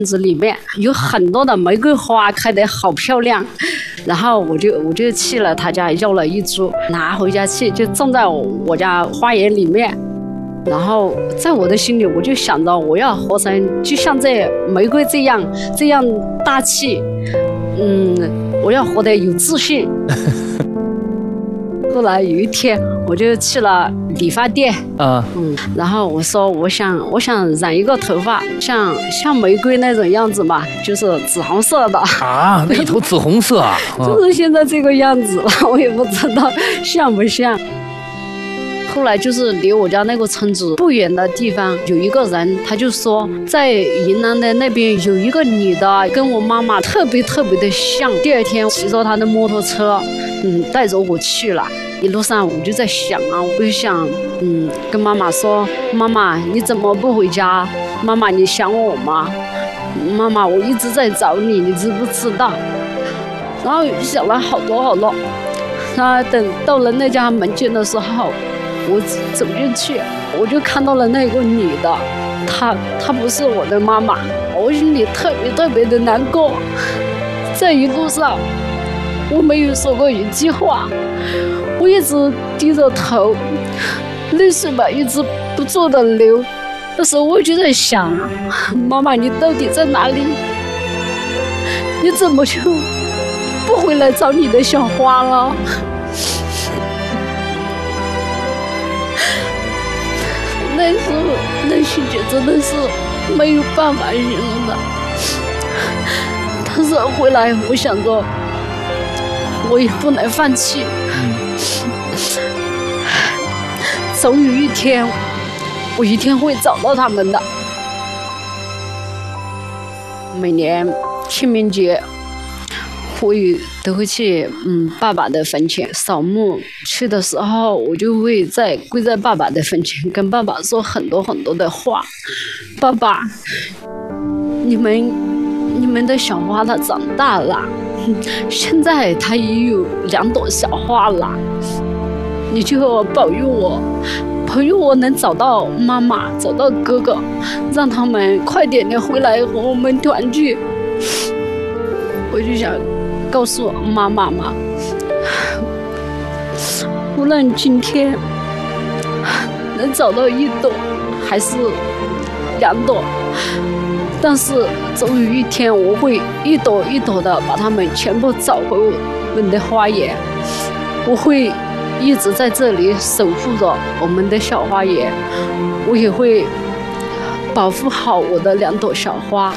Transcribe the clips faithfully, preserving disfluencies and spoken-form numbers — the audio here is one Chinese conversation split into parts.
子里面有很多的玫瑰花，开得好漂亮。然后我就我就去了他家，要了一株，拿回家去就种在我家花园里面。然后在我的心里，我就想着我要活成就像这玫瑰这样这样大气，嗯，我要活得有自信。后来有一天，我就去了理发店，啊，嗯，然后我说我想我想染一个头发，像像玫瑰那种样子嘛，就是紫红色的啊，那一头紫红色啊， 就是现在这个样子了，我也不知道像不像。后来就是离我家那个村子不远的地方，有一个人，他就说在云南的那边有一个女的，跟我妈妈特别特别的像。第二天骑着他的摩托车，嗯，带着我去了。一路上我就在想啊，我就想，嗯，跟妈妈说，妈妈你怎么不回家？妈妈你想我吗？妈妈我一直在找你，你知不知道？然后想了好多好多。那等到了那家门前的时候，我走进去，我就看到了那个女的，她她不是我的妈妈，我心里特别特别的难过。在一路上，我没有说过一句话，我一直低着头，泪水吧一直不住的流。那时候我就在想，妈妈你到底在哪里？你怎么就不回来找你的小花了？那时候那心情真的是没有办法形容的。但是回来我想着我也不能放弃，总有一天我一定会找到他们的。每年清明节我也都会去嗯爸爸的坟前扫墓，去的时候我就会在跪在爸爸的坟前跟爸爸说很多很多的话。爸爸，你们你们的小花它长大了，现在它也有两朵小花了，你就保佑我保佑我能找到妈妈找到哥哥，让他们快点的回来和我们团聚。我就想告诉妈妈嘛，无论今天能找到一朵还是两朵，但是总有一天我会一朵一朵的把它们全部找回我们的花园。我会一直在这里守护着我们的小花园，我也会保护好我的两朵小花。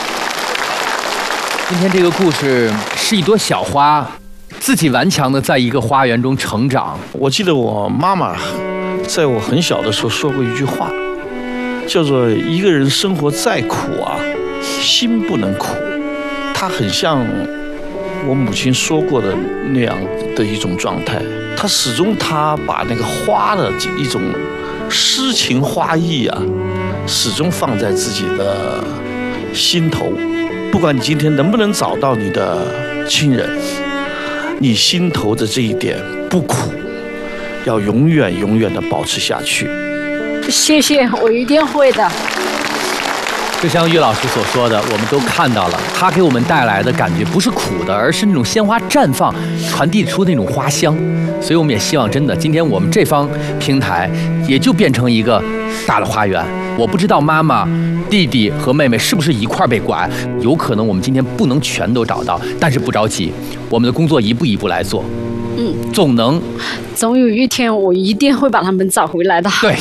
今天这个故事是一朵小花自己顽强的在一个花园中成长。 我记得我妈妈在我很小的时候说过一句话，叫做一个人生活再苦啊，心不能苦。她很像我母亲说过的那样的一种状态，她始终她把那个花的一种诗情画意啊，始终放在自己的心头。不管你今天能不能找到你的亲人，你心头的这一点不苦，要永远永远的保持下去。 谢谢，我一定会的。 就像岳老师所说的，我们都看到了，他给我们带来的感觉不是苦的，而是那种鲜花绽放传递出那种花香。所以我们也希望真的，今天我们这方平台也就变成一个大的花园。我不知道妈妈、弟弟和妹妹是不是一块被拐，有可能我们今天不能全都找到，但是不着急，我们的工作一步一步来做。嗯，总能， 总有一天我一定会把他们找回来的。 对。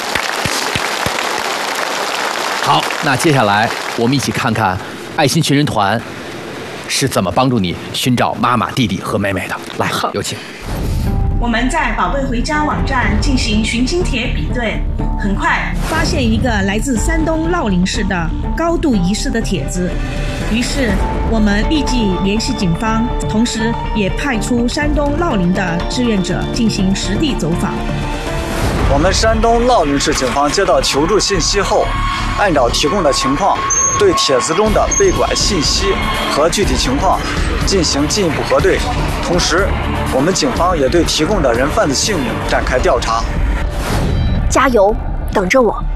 好，那接下来我们一起看看爱心寻人团是怎么帮助你寻找妈妈、弟弟和妹妹的。来，有请。 我们在宝贝回家网站进行寻亲帖比对，很快发现一个来自山东乐陵市的高度遗失的帖子，于是我们立即联系警方，同时也派出山东乐陵的志愿者进行实地走访。 我们山东乐陵市警方接到求助信息后，按照提供的情况，对帖子中的被拐信息和具体情况进行进一步核对，同时我们警方也对提供的人贩子姓名展开调查。 加油，等着我。